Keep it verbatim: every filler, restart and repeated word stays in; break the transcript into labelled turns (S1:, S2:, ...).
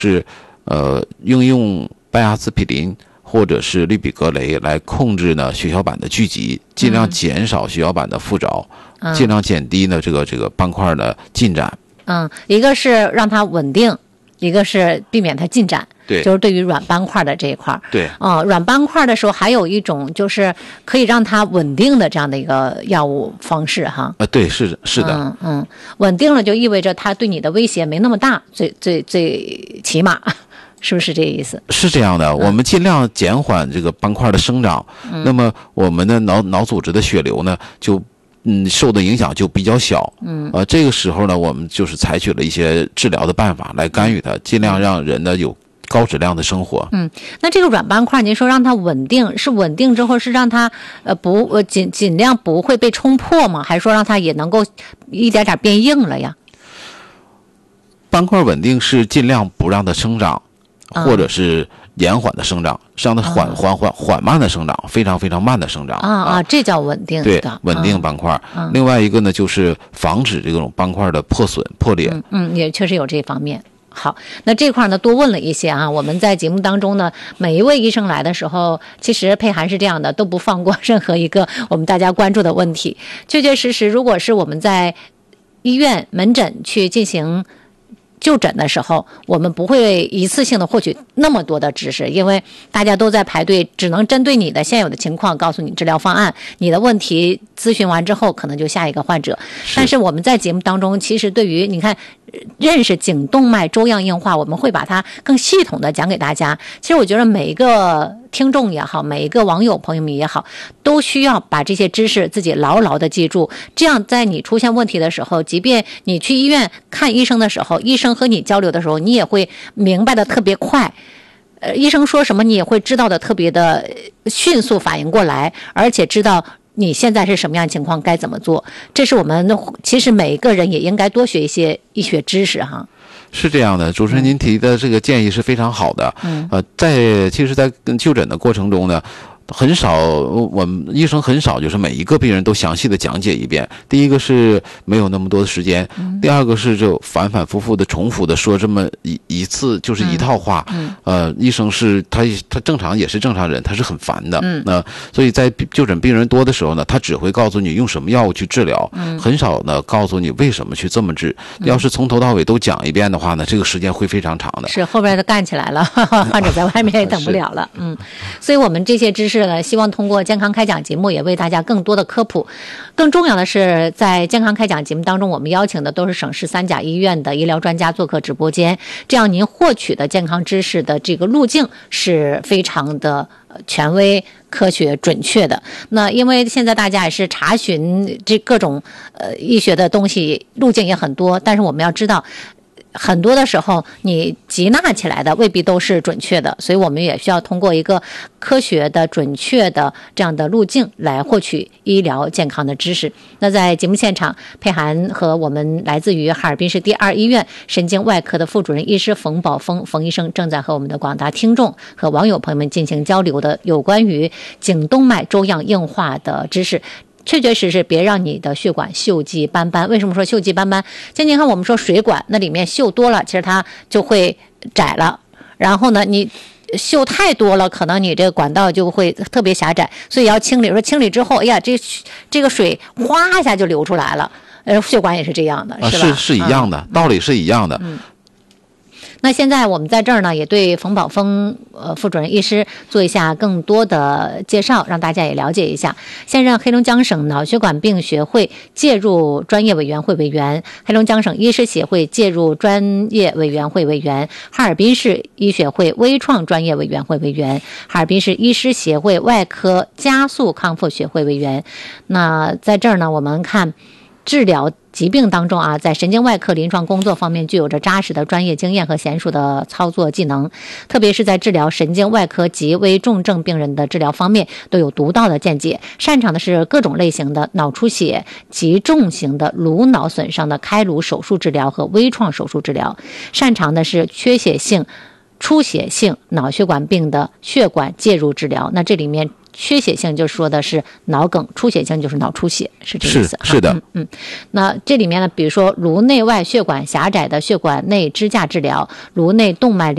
S1: 是呃应用拜阿司匹林或者是氯吡格雷来控制呢血小板的聚集，尽量减少血小板的附着，嗯、尽量减低呢这个这个斑块的进展。
S2: 嗯，一个是让它稳定，一个是避免它进展。
S1: 对，
S2: 就是对于软斑块的这一块。
S1: 对，
S2: 啊、呃，软斑块的时候还有一种就是可以让它稳定的这样的一个药物方式哈。
S1: 啊，对，是是的。
S2: 嗯嗯，稳定了就意味着它对你的威胁没那么大，最最最起码。是不是这个意思？
S1: 是这样的，我们尽量减缓这个斑块的生长，嗯、那么我们的脑脑组织的血流呢，就嗯受的影响就比较小。嗯，呃，这个时候呢，我们就是采取了一些治疗的办法来干预它，尽量让人呢有高质量的生活。
S2: 嗯，那这个软斑块，您说让它稳定，是稳定之后是让它呃不呃尽尽量不会被冲破吗？还是说让它也能够一点点变硬了呀？
S1: 斑块稳定是尽量不让它生长。或者是延缓的生长，让它缓缓缓缓慢的生长，非常非常慢的生长
S2: 啊啊，这叫稳定的，
S1: 对，稳定斑块。嗯、另外一个呢，就是防止这种斑块的破损破裂。
S2: 嗯嗯，也确实有这方面。好，那这块呢多问了一些啊。我们在节目当中呢，每一位医生来的时候，其实佩涵是这样的，都不放过任何一个我们大家关注的问题。确确实实，如果是我们在医院门诊去进行就诊的时候，我们不会一次性的获取那么多的知识，因为大家都在排队，只能针对你的现有的情况告诉你治疗方案，你的问题咨询完之后可能就下一个患者。但是我们在节目当中，其实对于你看认识颈动脉粥样硬化，我们会把它更系统的讲给大家。其实我觉得每一个听众也好，每一个网友朋友们也好，都需要把这些知识自己牢牢的记住，这样在你出现问题的时候，即便你去医院看医生的时候，医生和你交流的时候，你也会明白的特别快，呃，医生说什么你也会知道的特别的迅速反应过来，而且知道你现在是什么样的情况该怎么做。这是我们其实每个人也应该多学一些医学知识哈。
S1: 是这样的，主持人您提的这个建议是非常好的。嗯，呃，在其实，在就诊的过程中呢，很少，我们医生很少就是每一个病人都详细的讲解一遍。第一个是没有那么多的时间，嗯、第二个是就反反复复的重复的说这么一一次就是一套话。嗯，呃，医生是他他正常也是正常人，他是很烦的。嗯，那、呃、所以在就诊病人多的时候呢，他只会告诉你用什么药物去治疗，嗯、很少呢告诉你为什么去这么治。嗯、要是从头到尾都讲一遍的话呢，这个时间会非常长的。
S2: 是后边都干起来了，患者在外面也等不了了。嗯，所以我们这些知识呢，希望通过健康开讲节目也为大家更多的科普。更重要的是，在健康开讲节目当中，我们邀请的都是省市三甲医院的医疗专家做客直播间，这样您获取的健康知识的这个路径是非常的权威、科学、准确的。那因为现在大家也是查询这各种呃医学的东西，路径也很多，但是我们要知道，很多的时候你集纳起来的未必都是准确的，所以我们也需要通过一个科学的准确的这样的路径来获取医疗健康的知识。那在节目现场，佩涵和我们来自于哈尔滨市第二医院神经外科的副主任医师冯宝峰冯医生正在和我们的广大听众和网友朋友们进行交流的有关于颈动脉粥样硬化的知识。确确实实别让你的血管锈迹斑斑。为什么说锈迹斑斑？就你看我们说水管那里面锈多了，其实它就会窄了，然后呢你锈太多了，可能你这个管道就会特别狭窄，所以要清理。说清理之后，哎呀，这这个水哗一下就流出来了。呃，血管也是这样的，是吧？
S1: 是是一样的，嗯、道理是一样的。
S2: 嗯。那现在我们在这儿呢，也对冯宝峰呃副主任医师做一下更多的介绍，让大家也了解一下。现任黑龙江省脑血管病学会介入专业委员会委员、黑龙江省医师协会介入专业委员会委员、哈尔滨市医学会微创专业委员会委员、哈尔滨市医师协会外科加速康复学会委员。那在这儿呢，我们看治疗疾病当中啊，在神经外科临床工作方面具有着扎实的专业经验和娴熟的操作技能，特别是在治疗神经外科及危重症病人的治疗方面都有独到的见解，擅长的是各种类型的脑出血及重型的颅脑损伤的开颅手术治疗和微创手术治疗，擅长的是缺血性出血性脑血管病的血管介入治疗。那这里面缺血性就说的是脑梗，出血性就是脑出血，是这个意思。
S1: 是是的，
S2: 嗯嗯。那这里面呢，比如说颅内外血管狭窄的血管内支架治疗、颅内动脉